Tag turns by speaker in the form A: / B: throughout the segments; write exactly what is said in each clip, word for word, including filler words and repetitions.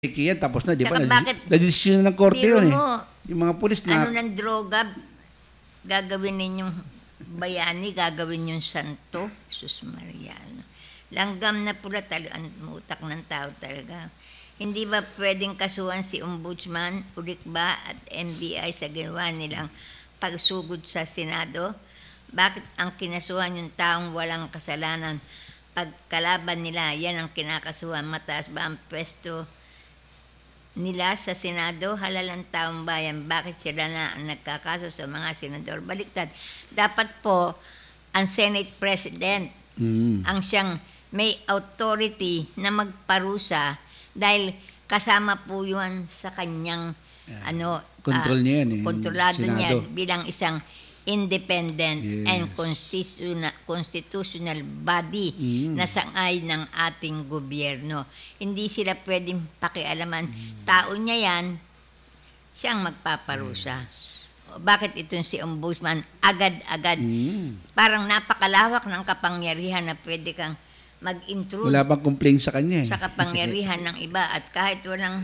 A: yan, tapos na, di ba?
B: Saka bakit,
A: Na-decision ng korte
B: biro
A: yun eh.
B: mo,
A: Yung mga pulis na...
B: ano ng droga, gagawin ninyong bayani, gagawin yung santo. Sus Mariano. Langgam na pula, talo, ang utak ng tao talaga. Hindi ba pwedeng kasuhan si Ombudsman, Ulikba at N B I sa ginawa nilang pagsugod sa Senado? Bakit ang kinasuhan yung taong walang kasalanan? Pagkalaban nila, yan ang kinakasuhan. Mataas ba ang pwesto nila sa Senado? Halal ang taong bayan. Bakit sila na ang nagkakaso sa mga senador? Baliktad. Dapat po, ang Senate President,
A: Mm.
B: ang siyang may authority na magparusa dahil kasama po yun sa kanyang ano,
A: Control
B: ah,
A: niya yan eh,
B: kontrolado niya
A: Senado.
B: bilang isang independent
A: Yes.
B: and constitutional constitutional body
A: Mm.
B: na sangay ng ating gobyerno. Hindi sila pwedeng pakialaman. Tao niya yan, siyang magpaparusa. O, bakit itong si Ombudsman agad-agad?
A: Mm.
B: Parang napakalawak ng kapangyarihan na pwede kang mag-intrude
A: Wala bang complaint sa kanya eh.
B: sa kapangyarihan ng iba at kahit walang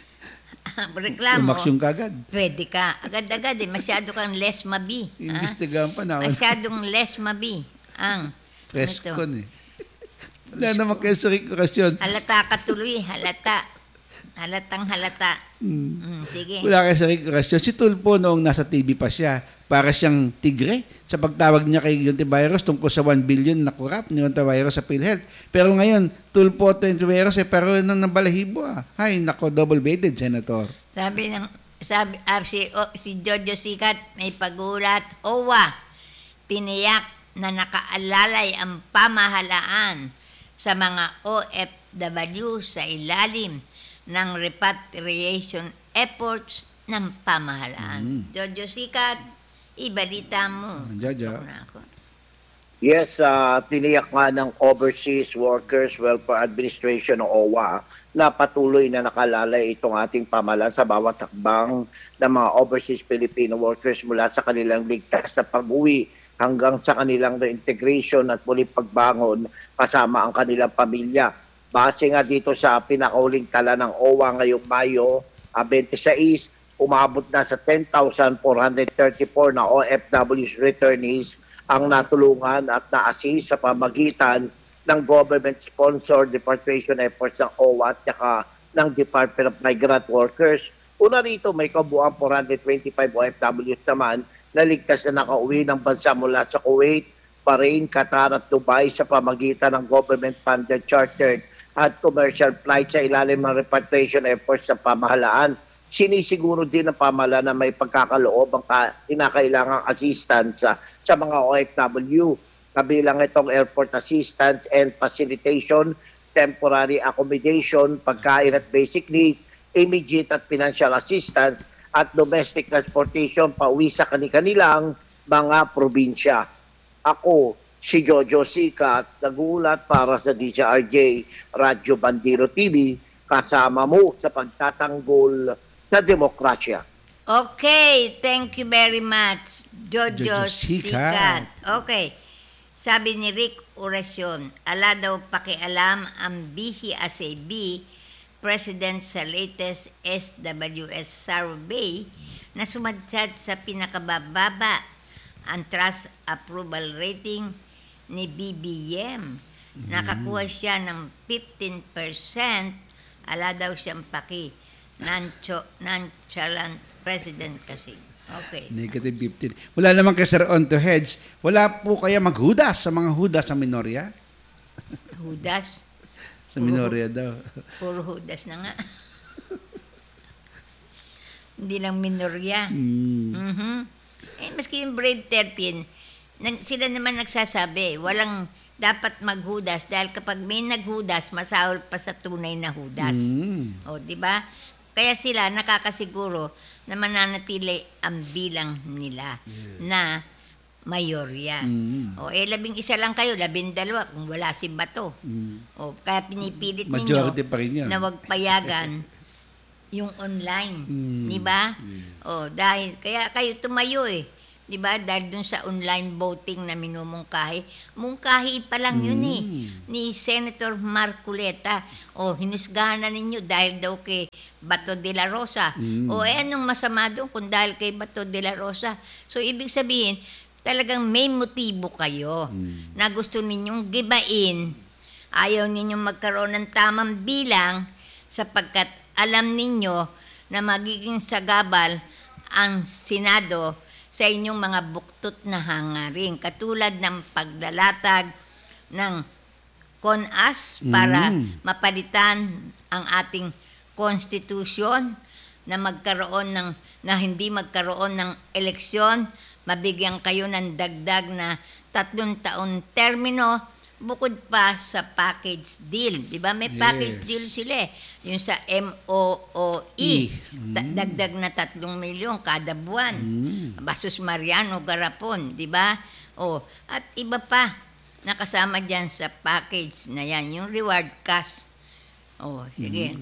B: reklamo,
A: Umaksyon ka agad.
B: pwede ka. Agad-agad eh. Masyado kang les mabi. ha?
A: Imbestigahan pa na.
B: Masyadong les mabi. Ang,
A: Fresh
B: ano to?
A: con eh. Wala naman kayo sa rekurasyon.
B: Halata ka tuloy. Halata. Halatang halata.
A: Mm.
B: Mm, sige.
A: Wala kayo sa rekurasyon. Si Tulfo noong nasa T V pa siya, para siyang tigre sa pagtawag niya kay Hontiveros tungkol sa one billion na corrupt ni Hontiveros sa PhilHealth. Pero ngayon, Tulfo at Hontiveros eh, pero nang nabalahibo ah. Hay, nako, double-baited, Senator.
B: Sabi ng sabi ah, si oh, si Jojo Sikat may pagulat, owa tiniyak na nakaalalay ang pamahalaan sa mga O F W sa ilalim ng repatriation efforts ng pamahalaan. Jojo Sikat, ibalita mo.
A: Jojo.
B: Tok na ako.
C: Yes, uh, tiniyak nga ng Overseas Workers Welfare Administration o O W A na patuloy na nakalalay itong ating pamahalaan sa bawat takbang ng mga overseas Filipino workers mula sa kanilang ligtas na pag-uwi hanggang sa kanilang reintegration at muling pagbangon kasama ang kanilang pamilya. Base nga dito sa pinakauling tala ng O W A ngayong Mayo uh, twenty-six, umabot na sa ten thousand four hundred thirty-four na O F W returnees ang natulungan at na-assist sa pamagitan ng government-sponsored deportation efforts ng O W A at saka ng Department of Migrant Workers. Una rito, may kabuuan four hundred twenty-five O F Ws naman na ligtas na nakauwi ng bansa mula sa Kuwait, Bahrain, Qatar at Dubai sa pamagitan ng government-funded chartered at commercial flights sa ilalim ng repatriation efforts sa pamahalaan. Sinisiguro din ng pamahalaan na may pagkakaloob ang kinakailangang assistance sa, sa mga O F W. Kabilang itong airport assistance and facilitation, temporary accommodation, pagkain at basic needs, immediate at financial assistance, at domestic transportation pauwi sa kanilang mga probinsya. Ako, si Jojo Sikat, nagulat para sa D Z R J Radyo Bandero T V, kasama mo sa pagtatanggol sa demokrasya.
B: Okay, thank you very much, Jojo
A: Jojo Sikat.
B: Sikat. Okay, sabi ni Rick Orasyon, ala daw pakialam ang B C A C B President sa latest S W S survey na sumadsad sa pinakabababa ang trust approval rating ni B B M. Nakakuha siya ng fifteen percent, ala daw siyang paki. Nancho, nonchalant president kasi. Okay.
A: Negative fifteen. Wala naman kay Sir On to Heads. Wala po kaya maghudas sa mga hudas sa minorya?
B: Hudas.
A: Sa minorya daw.
B: Puro hudas na nga. Hindi lang minorya.
A: Mm.
B: Mhm. Eh, maski yung Brave thirteen, nag, sila naman nagsasabi, walang dapat maghudas dahil kapag may naghudas, masahol pa sa tunay na hudas.
A: Mm.
B: O, di ba? Kaya sila nakakasiguro na mananatili ang bilang nila na mayorya.
A: Mm.
B: O, eh, labing isa lang kayo, labing dalawa kung wala si Bato.
A: Mm.
B: O, kaya pinipilit ninyo
A: Majority pa rin yan.
B: na wag payagan yung online.
A: Mm.
B: Di ba? O, dahil, kaya kayo tumayo eh. Di ba? Dahil dun sa online voting na minumungkahi. Mungkahi pa lang yun eh. Ni Senator Marcoleta. O, hinusgahan na ninyo dahil daw kay Bato de la Rosa. O, eh, anong masama doon kung dahil kay Bato de la Rosa? So, ibig sabihin, talagang may motibo kayo na gusto ninyong gibain. Ayaw ninyong magkaroon ng tamang bilang sapagkat alam ninyo na magiging sagabal ang Senado sa inyong mga buktot na hangarin. Katulad ng paglalatag ng CONAS para
A: Mm.
B: mapalitan ang ating konstitusyon na magkaroon ng na hindi magkaroon ng eleksyon, mabigyan kayo ng dagdag na tatlong taon termino bukod pa sa package deal. Di ba? May package
A: Yes.
B: deal sila eh. Yung sa M O O E.
A: E.
B: Da- dagdag na tatlong milyon kada buwan. Basos Mariano Garapon. Di ba? O, at iba pa nakasama dyan sa package na yan. Yung reward cash. O, sige.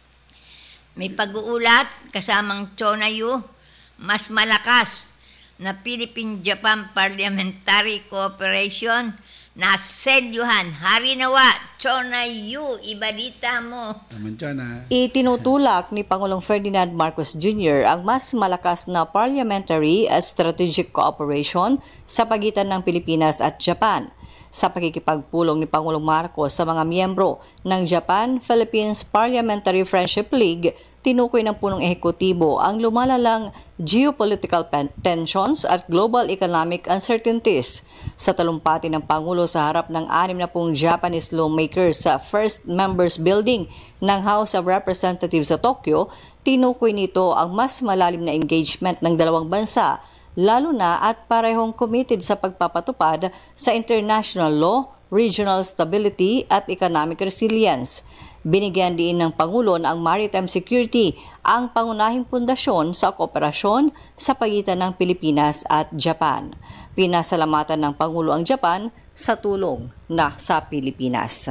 B: May pag-uulat kasamang Chonayu, mas malakas na Philippine-Japan Parliamentary Cooperation na selyuhan. Hari nawa, Chonayu, ibalita mo.
A: Naman dyan, ha?
D: Itinutulak ni Pangulong Ferdinand Marcos Junior ang mas malakas na parliamentary at strategic cooperation sa pagitan ng Pilipinas at Japan. Sa pakikipagpulong ni Pangulong Marcos sa mga miyembro ng Japan-Philippines Parliamentary Friendship League, tinukoy ng punong ehekutibo ang lumalalang geopolitical pen- tensions at global economic uncertainties. Sa talumpati ng Pangulo sa harap ng anim na pung Japanese lawmakers sa First Members Building ng House of Representatives sa Tokyo, tinukoy nito ang mas malalim na engagement ng dalawang bansa, lalo na at parehong committed sa pagpapatupad sa international law, regional stability at economic resilience. Binigyan din ng Pangulo na ang maritime security ang pangunahing pundasyon sa kooperasyon sa pagitan ng Pilipinas at Japan. Pinasalamatan ng Pangulo ang Japan sa tulong na sa Pilipinas.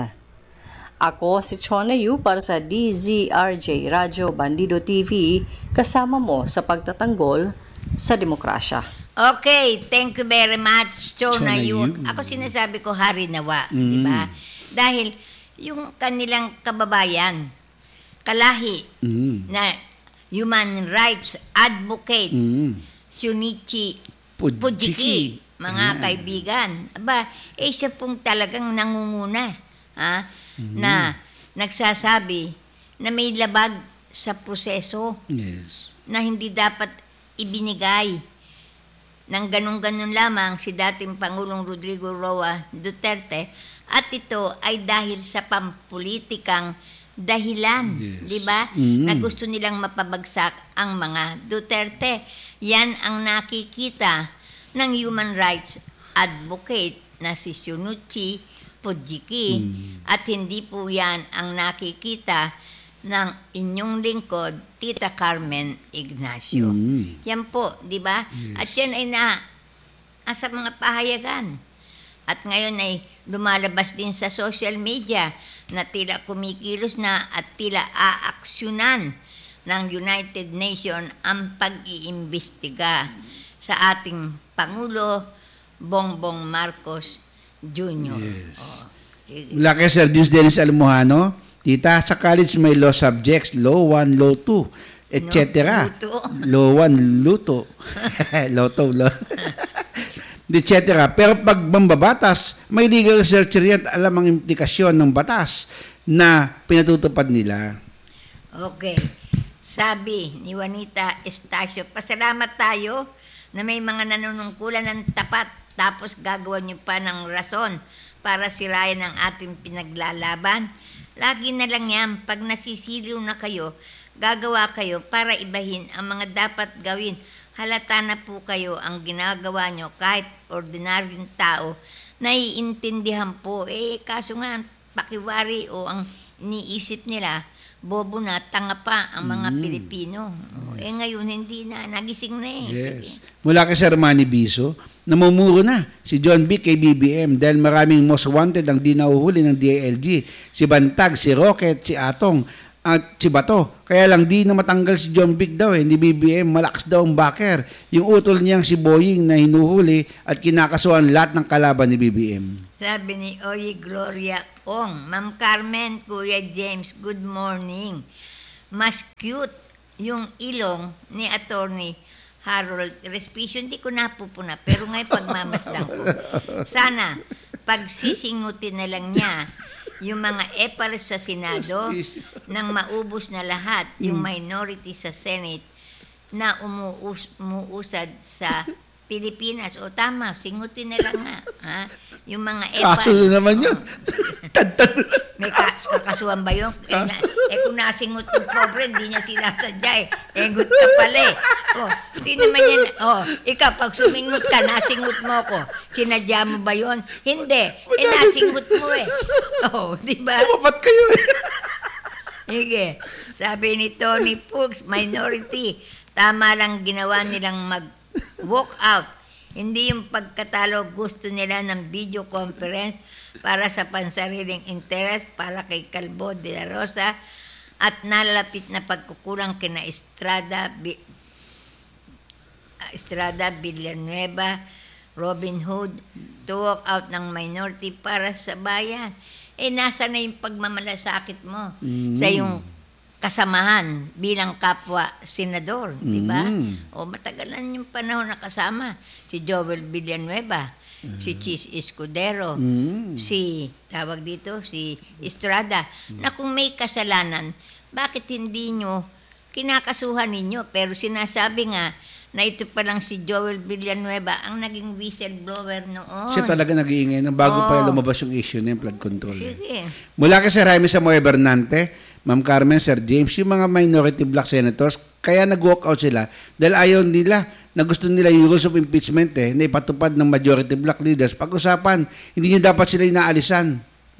D: Ako si Chonayu para sa D Z R J Radyo Bandido T V, kasama mo sa pagtatanggol sa demokrasya.
B: Okay, thank you very much, Chonayu.
A: Chonayu.
B: Ako sinasabi ko, hari nawa, di ba? Dahil yung kanilang kababayan, kalahi
A: Mm.
B: na human rights advocate,
A: Mm.
B: Shunichi
A: Pujiki.
B: Pujiki, mga
A: Ayan.
B: kaibigan. Aba, eh siya pong talagang nangunguna, ha? Na nagsasabi na may labag sa proseso
A: Yes.
B: na hindi dapat ibinigay ng ganun-ganun lamang si dating Pangulong Rodrigo Roa Duterte, at ito ay dahil sa pampulitikang dahilan,
A: Yes.
B: di ba?
A: Mm.
B: Na gusto nilang mapabagsak ang mga Duterte. Yan ang nakikita ng human rights advocate na si Shunichi Pujiki, at hindi po yan ang nakikita ng inyong lingkod, Tita Carmen Ignacio.
A: Mm.
B: Yan po, di ba? At yan ay na asa mga pahayagan. At ngayon ay lumalabas din sa social media na tila kumikilos na at tila aaksyonan ng United Nations ang pag-iimbestiga sa ating Pangulo Bongbong Marcos Junior
A: Yes.
B: Oh, sige.
A: Mula kay Sir Dins Dennis Almohano, tita, sa college may law subjects, law one, law two, et cetera.
B: luto.
A: Law one, luto. Loto, law. et cetera. Pero pag mambabatas, may legal researcher yan at alam ang implikasyon ng batas na pinatutupad nila.
B: Okay. Sabi ni Juanita Estacio, pasalamat tayo na may mga nanunungkulan ng tapat, tapos gagawa niyo pa ng rason para sirayan ang ating pinaglalaban. Lagi na lang yan, pag nasisiliw na kayo, gagawa kayo para ibahin ang mga dapat gawin. Halata na po kayo ang ginagawa nyo kahit ordinaryong tao, naiintindihan po. Eh, kaso nga, pakiwari o ang iniisip nila, bobo na, tanga pa ang mga Pilipino. Eh, ngayon, hindi na, nagising na eh. Sige.
A: Yes. Mula kay Sir Manny Biso, namumuro na si John B. kay B B M dahil maraming most wanted ang di nahuhuli ng D I L G. Si Bantag, si Rocket, si Atong, at si Bato. Kaya lang di na matanggal si John Vic daw eh, ni B B M, malakas daw ang backer. Yung utol niyang si Boying na hinuhuli at kinakasuhan lahat ng kalaban ni B B M.
B: Sabi ni Oye Gloria Ong, Ma'am Carmen, Kuya James, good morning. Mas cute yung ilong ni Attorney Harold Respicio. Hindi ko napupuna, pero ngayon pagmamasdan ko. Sana, pag sisingutin na lang niya yung mga epals sa Senado nang maubos na lahat yung minority sa Senate na umuus, umuusad sa Pilipinas. O tama, singutin na lang nga. Ha? Yung mga epals.
A: Kaso na naman yun.
B: May ka- kakasuhan ba yun? Eh, na, eh kung nasingot yung pobre, hindi niya sinasadya eh. Eh, good ka pala eh. Oh, hindi naman yan. Oh, ikaw, pag sumingot ka, nasingot mo ko. Sinadya mo ba yun? Hindi. Eh, nasingot mo eh. Oh, di ba?
A: Mapat kayo eh.
B: Sige. Sabi ni Tony Pooks, minority, tama lang ginawa nilang mag-walk out. Hindi yung pagkatalo gusto nila ng video conference para sa pansariling interes para kay Calvo de la Rosa at nalalapit na pagkukulang kina Estrada, Bi- Estrada Villanueva, Robin Hood to walk out ng minority para sa bayan. Eh, nasa na yung pagmamalasakit mo sa yung kasamahan bilang kapwa senador, di ba? O matagalan yung panahon na kasama si Joel Villanueva, si Chis Escudero, si tawag dito si Estrada, na kung may kasalanan, bakit hindi nyo kinakasuhan ninyo? Pero sinasabi nga na ito pa lang si Joel Villanueva ang naging whistleblower noon.
A: Siya talaga nag-iingay na bago pa
B: Oo.
A: lumabas yung issue na yung flood control. eh.
B: Sige.
A: Mula kay Sir Jaime Samoy Bernante, Ma'am Carmen, Sir James, yung mga minority black senators, kaya nag-walk out sila dahil ayaw nila na gusto nila yung rules of impeachment eh, na ipatupad ng majority black leaders. Pag-usapan, hindi nyo dapat sila inaalisan.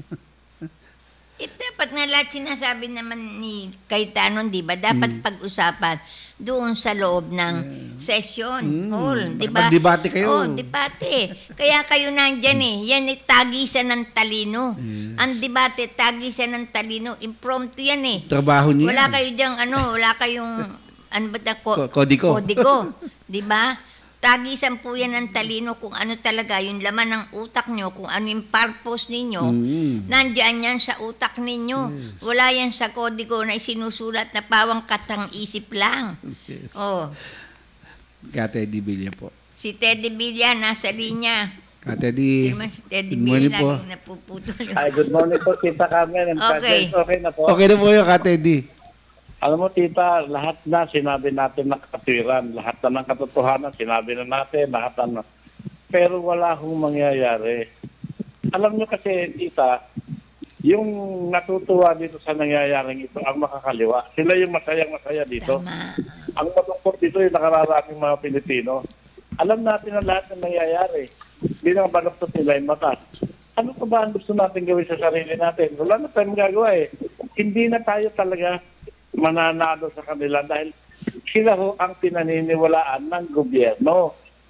B: Eh, dapat nga lahat sinasabi naman ni Cayetano, di ba? Dapat pag-usapan doon sa loob ng session hall, di ba?
A: Mag-debate kayo.
B: Oh, debate. Kaya kayo nandyan eh. Yan ay tagisan ng talino. Ang debate, tagisan ng talino. Impromptu yan eh.
A: Trabaho niya.
B: Wala
A: yan.
B: kayo diyang ano, wala kayong, ano ba na, ko,
A: Ko- kodiko.
B: Kodiko. Di ba? Tagisan po yan ng talino kung ano talaga yung laman ng utak nyo, kung ano yung purpose ninyo, nandiyan yan sa utak ninyo. Wala yan sa kodiko na isinusulat na pawang katang isip lang.
A: Yes.
B: Oh,
A: Kaya Teddy Villa po.
B: si Teddy Villa nasa linya.
A: Kaya Teddy,
B: Hindi naman si Teddy
A: good morning
B: Villa
A: po.
B: laging napuputol yun.
C: Ay, good morning po, Tita Carmen. And
B: Okay.
C: President, okay na po.
A: Okay na po yun, Kaya Teddy.
E: Alam mo, tita, lahat na sinabi natin na katwiran, lahat na ng katotohanan, sinabi na natin, lahat na. Pero wala hong mangyayari. Alam nyo kasi, tita, yung natutuwa dito sa nangyayaring ito, ang makakaliwa. Sila yung masayang-masaya dito.
B: Tama.
E: Ang malungkot dito yung nakararaming mga Pilipino. Alam natin na lahat ng nangyayari. Bilang baluktot nila yung mata. Ano pa ba ang gusto natin gawin sa sarili natin? Wala na tayong magagawa eh. Hindi na tayo talaga mananalo sa kanila dahil sila ho ang pinaniniwalaan ng gobyerno.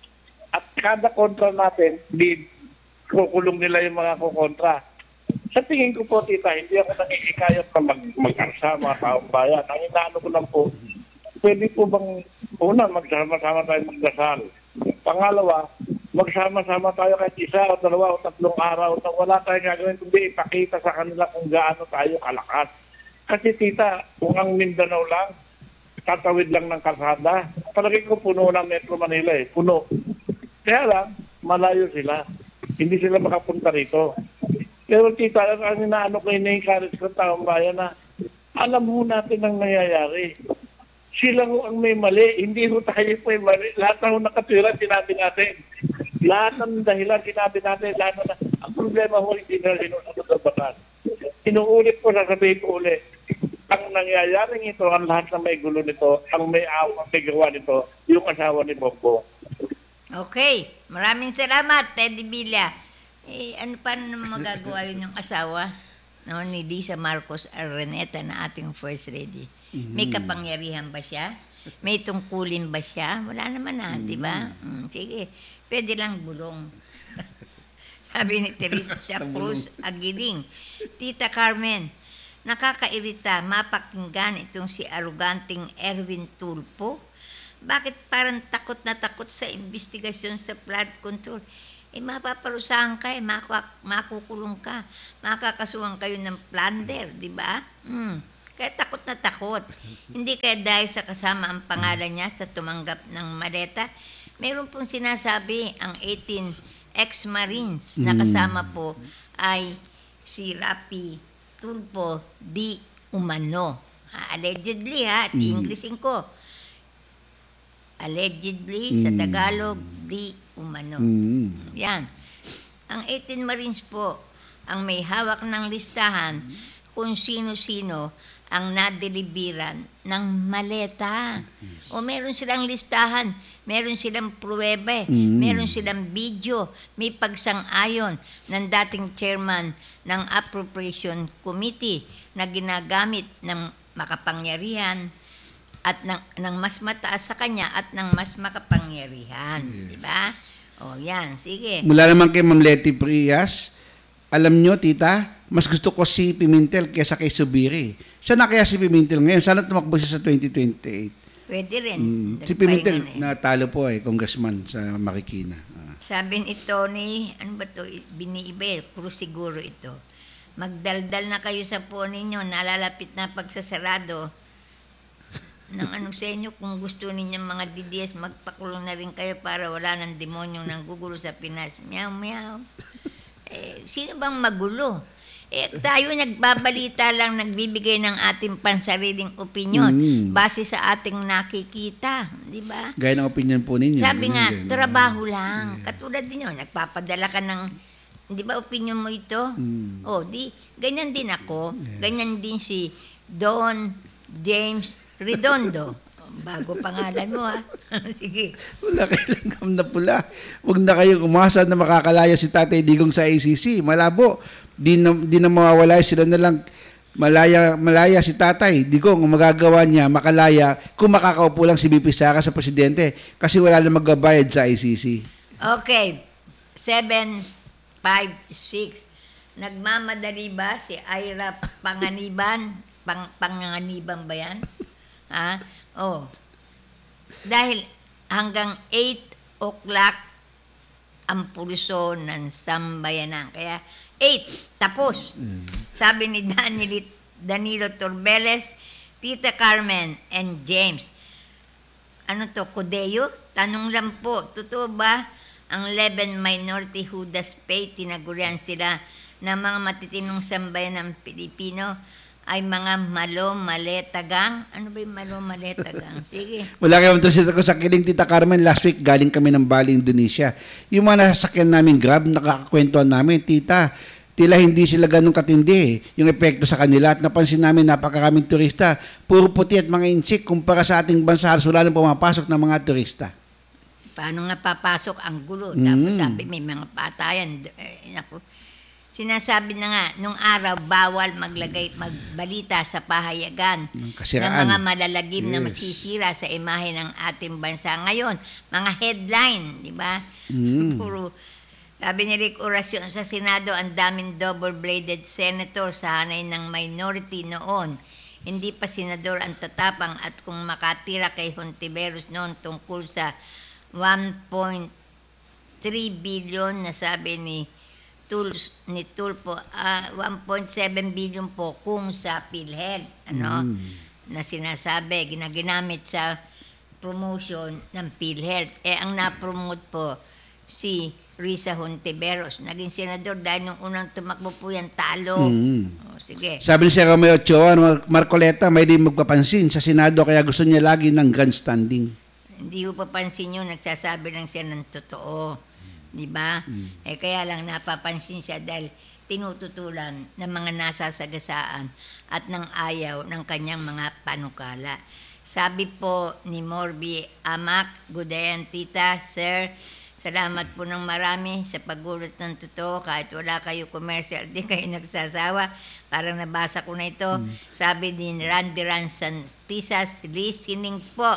E: At kada kontra natin, di kukulong nila yung mga kukontra. Sa tingin ko po, tita, hindi ako nakikikayat na mag mag-arsa mga taong bayan. Ang inaano ko lang po, pwede po bang una, magsama-sama tayo magdasal. Pangalawa, magsama-sama tayo kahit isa o dalawa o tatlong araw na wala tayong gagawin kundi ipakita sa kanila kung gaano tayo kalakas. Kasi tita, kung ang Mindanao lang, tatawid lang ng kalsada, palagi ko puno ng Metro Manila eh, puno. Kaya lang, malayo sila. Hindi sila makapunta rito. Pero tita, ang inaano ko, ina-encourage ko taong bayan na alam mo natin ang nangyayari. Sila ho ang may mali, hindi ho tayo po may mali. Lahat ng nakatira, sinabi natin. Lahat ng dahilan, sinabi natin. Lahat na, ang problema ho, hindi na sinusunod ang batas. Inuulit ko, sasabihin ko ulit. Ang nangyayaring ito, ang lahat na may gulo nito, ang may awa, may gawa nito, yung asawa ni Bongbong.
B: Okay. Maraming salamat, Teddy Villa. Eh, ano pa naman magagawa yun yung asawa no, ni Lisa Marcos Araneta na ating First Lady? May kapangyarihan ba siya? May tungkulin ba siya? Wala naman na, di ba? Mm, sige, pwede lang bulong. Sabi ni Teresa Cruz Aguiling, Tita Carmen, Nakakairita, mapakinggan itong si aruganting Erwin Tulfo. Bakit parang takot na takot sa investigasyon sa flood control? Eh, mapaparusahan ka, eh, maku- makukulong ka, makakasuhan kayo ng plunder, di ba? Hmm. Kaya takot na takot. Hindi kaya dahil sa kasama ang pangalan niya sa tumanggap ng maleta. Meron pong sinasabi ang eighteen ex-Marines na kasama po ay si Rapi Tulfo di umano. Ha, allegedly ha, at Inglesin ko. Allegedly, sa Tagalog, di umano.
A: Mm.
B: Yan. Ang eighteen Marines po ang may hawak ng listahan kung sino-sino ang nadeliveran ng maleta. O meron silang listahan, meron silang pruwebe, meron silang video, may pagsang-ayon ng dating chairman ng Appropriation Committee na ginagamit ng makapangyarihan at ng, ng mas mataas sa kanya at ng mas makapangyarihan. Di ba? O yan, sige.
A: Mula naman kay Ma'am Letty Prias, alam nyo, tita, mas gusto ko si Pimentel kaysa kay Subiri. Siya na kaya si Pimentel ngayon. Sana tumakbo siya sa twenty twenty-eight.
B: Pwede rin.
A: Mm. Si
B: Nagpahinga
A: Pimentel,
B: na eh.
A: natalo po eh, congressman sa Marikina. Ah.
B: Sabi ni Tony, ano ba ito? Biniiba, Cruz siguro ito. Magdaldal na kayo sa po ninyo, nalalapit na pagsasarado ng ano sa inyo. Kung gusto ninyo mga D D S, magpakulong na rin kayo para wala ng demonyong nanggugulo sa Pinas. Meow, meow. Eh, sino bang magulo? Eh, tayo nagbabalita lang, nagbibigay ng ating pansariling opinyon
A: Mm.
B: base sa ating nakikita. Di ba?
A: Gaya ng opinion po ninyo.
B: Sabi nga,
A: Ganun din.
B: trabaho lang. Katulad din yun, nagpapadala ka ng, di ba opinion mo ito?
A: Mm.
B: O, di, ganyan din ako. Ganyan din si Don James Redondo. Bago pangalan mo, ha? Sige.
A: Wala kailangan na pula. Huwag na kayong umasa na makakalaya si Tatay Digong sa I C C. Malabo. Di na, di na mawawala sila na lang malaya, malaya si Tatay Digong. Ang magagawa niya, makalaya, kung makakaupo lang si B P Sara sa presidente kasi wala na magbabayad sa I C C.
B: Okay. Seven, five, six. Nagmamadali ba si Ira Panganiban? Pang, Panganiban ba yan? Ha? Oh. Dahil hanggang eight o'clock ang pulso ng sambayanan. Kaya eight, tapos. Sabi ni Danilo, Danilo Torbeles, Tita Carmen, and James. Ano to, Codeo? Tanong lang po, totoo ba ang eleven minority who does pay, tinagurian sila na mga matitinong sambayan ng Pilipino ay mga malo-maletagang? Ano ba yung malo-maletagang? Sige.
A: Wala kayong tusit ako sa kiling Tita Carmen. Last week, galing kami ng Bali, Indonesia. Yung mga nasasakyan namin Grab, nakakakwentuhan namin, Tita, tila hindi sila ganun katindi eh, yung epekto sa kanila. At napansin namin, napakaraming turista. Puro puti at mga insik. Kumpara sa ating bansa, halos wala nang pumapasok ng mga turista.
B: Paano nga papasok ang gulo? Tapos
A: Mm.
B: sabi, may mga patayan. Eh, naku. Sinasabi na nga, nung araw, bawal maglagay, magbalita sa pahayagan
A: Ng
B: ng
A: kasiraan.
B: mga malalagim na
A: Yes.
B: masisira sa imahe ng ating bansa. Ngayon, mga headline, di ba?
A: Mm.
B: Puro, sabi ni Rick Oracion sa Senado, ang daming double-bladed senator sa hanay ng minority noon. Hindi pa senador ang tatapang at kung makatira kay Hontiveros noon tungkol sa one point three billion na sabi ni Tuls, ni Tulfo, ah, one point seven billion po kung sa PhilHealth, ano, na sinasabi, ginaginamit sa promotion ng PhilHealth. Eh, ang na-promote po si Risa Hontiveros. Naging senador dahil nung unang tumakbo po yan, talo.
A: Mm.
B: O, sige.
A: Sabi ni Sir Romeo Ochoa, Mar- Marcoleta, may di magpapansin sa Senado kaya gusto niya lagi ng grandstanding.
B: Hindi ko papansin yun, nagsasabi lang siya ng totoo. Di ba? Eh kaya lang napapansin siya dahil tinututulan ng mga nasasagasaan at ng ayaw ng kanyang mga panukala. Sabi po ni Morby Amak, good day, tita, sir. Salamat po ng marami sa paggulat ng totoo. Kahit wala kayo commercial, di kayo nagsasawa. Parang nabasa ko na ito. Sabi ni Randy Ransantisas, listening po.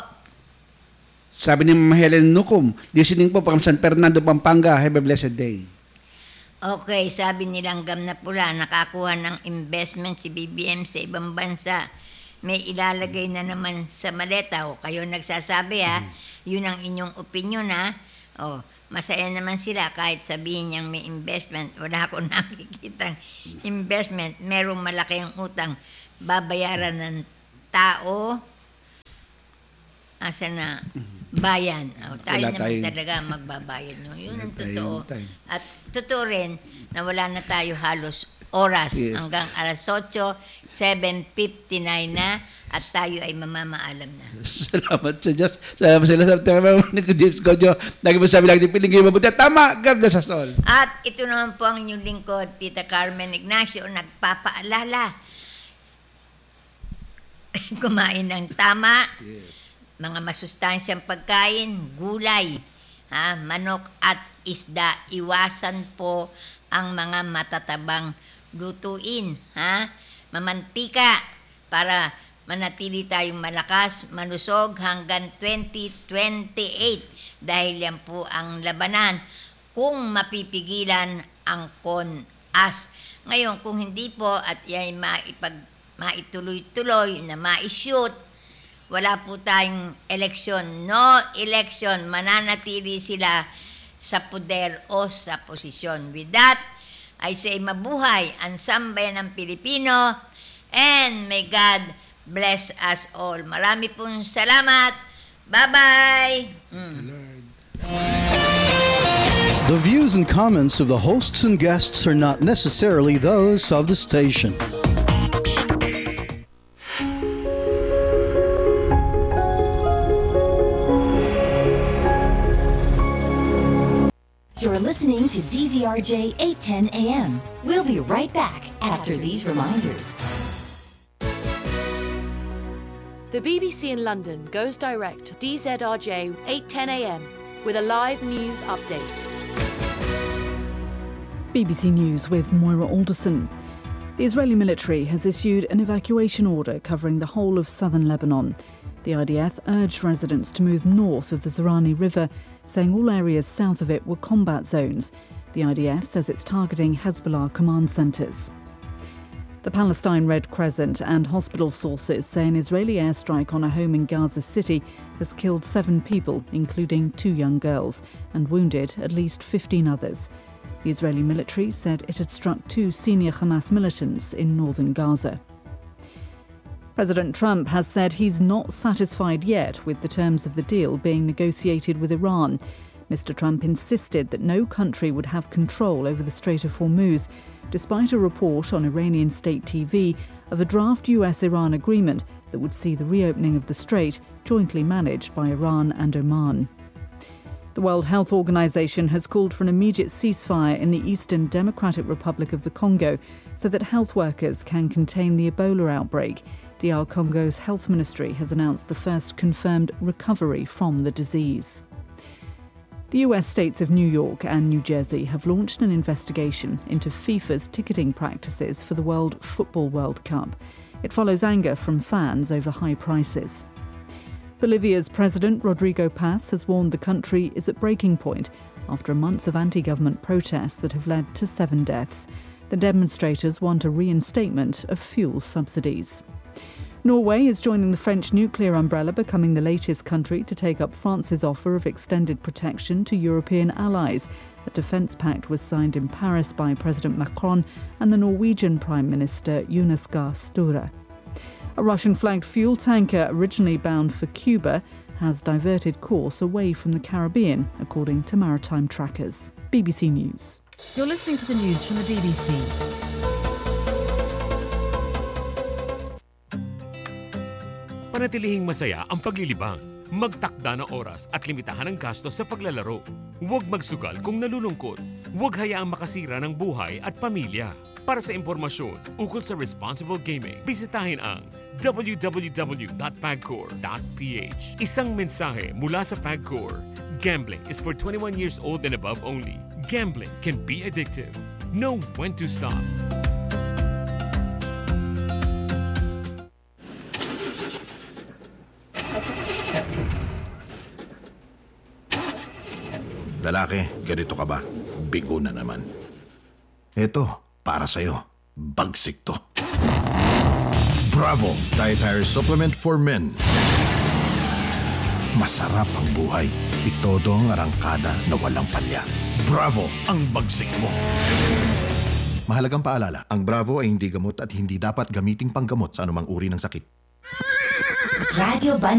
A: Sabi ni Ma'am Helen Nucum, listening po from San Fernando, Pampanga. Have a blessed day.
B: Okay, sabi nilang Gam na Pula, nakakuha ng investment si B B M sa ibang bansa. May ilalagay na naman sa maleta. O kayo nagsasabi ha, yun ang inyong opinion ha. O, masaya naman sila kahit sabihin niyang may investment. Wala akong nakikitang investment. Merong malaki ang utang. Babayaran ng tao. Asa na? Bayan. O, tayo
A: Wala
B: naman
A: tayong-
B: talaga magbabayad. No? Yun ang
A: Wala tayong
B: totoo.
A: time.
B: At totoo rin na wala na tayo halos oras
A: Yes.
B: hanggang alas otso, seven fifty-nine na at tayo ay mamamaalam na.
A: Salamat sa Diyos. Salamat sa Diyos. Salamat ni James Gojo. Lagi mo sabi lang, piling mabuti. Tama, God bless us all.
B: At ito naman po ang inyong lingkod, Tita Carmen Ignacio, nagpapaalala. Kumain ng tama, mga masustansyang pagkain, gulay, ha, manok at isda. Iwasan po ang mga matatabang lutuin, ha? Mamantika para manatili tayong malakas, manusog hanggang twenty twenty-eight dahil yan po ang labanan kung mapipigilan ang CONAS. Ngayon, kung hindi po at yan maipag, maituloy-tuloy na ma-shoot, wala po tayong eleksyon. No election, mananatili sila sa poder o sa posisyon. With that, I say mabuhay ang sambayan ng Pilipino and may God bless us all. Marami pong salamat. Bye-bye! Mm.
F: The views and comments of the hosts and guests are not necessarily those of the station.
G: You're listening to D Z R J eight ten A M. We'll be right back after these reminders.
H: The B B C in London goes direct to D Z R J eight ten A M with a live news update.
I: B B C News with Moira Alderson. The Israeli military has issued an evacuation order covering the whole of southern Lebanon. The I D F urged residents to move north of the Zerani River, saying all areas south of it were combat zones. The I D F says it's targeting Hezbollah command centres. The Palestine Red Crescent and hospital sources say an Israeli airstrike on a home in Gaza City has killed seven people, including two young girls, and wounded at least fifteen others. The Israeli military said it had struck two senior Hamas militants in northern Gaza. President Trump has said he's not satisfied yet with the terms of the deal being negotiated with Iran. Mister Trump insisted that no country would have control over the Strait of Hormuz, despite a report on Iranian state T V of a draft U S Iran agreement that would see the reopening of the strait jointly managed by Iran and Oman. The World Health Organization has called for an immediate ceasefire in the Eastern Democratic Republic of the Congo so that health workers can contain the Ebola outbreak. D R Congo's health ministry has announced the first confirmed recovery from the disease. The U S states of New York and New Jersey have launched an investigation into FIFA's ticketing practices for the World Football World Cup. It follows anger from fans over high prices. Bolivia's President Rodrigo Paz has warned the country is at breaking point after a month of anti-government protests that have led to seven deaths. The demonstrators want a reinstatement of fuel subsidies. Norway is joining the French nuclear umbrella, becoming the latest country to take up France's offer of extended protection to European allies. A defence pact was signed in Paris by President Macron and the Norwegian Prime Minister Jonas Gahr Støre. A Russian-flagged fuel tanker originally bound for Cuba has diverted course away from the Caribbean, according to maritime trackers. B B C News.
J: You're listening to the news from the B B C.
K: Panatilihing masaya ang paglilibang. Magtakda ng oras at limitahan ang gastos sa paglalaro. Huwag magsugal kung nalulungkot. Huwag hayaang makasira ng buhay at pamilya. Para sa impormasyon ukol sa responsible gaming, bisitahin ang w w w dot pagcor dot p h. Isang mensahe mula sa Pagcor. Gambling is for twenty-one years old and above only. Gambling can be addictive. Know when to stop.
L: Lalaki, ganito ka ba? Bigo na naman. Eto, para sa'yo. Bagsik to. Bravo! Dietary Supplement for Men. Masarap ang buhay. Itodo ang arangkada na walang palya. Bravo! Ang bagsik mo. Mahalagang paalala, ang Bravo ay hindi gamot at hindi dapat gamiting panggamot sa anumang uri ng sakit.
G: Radio Ban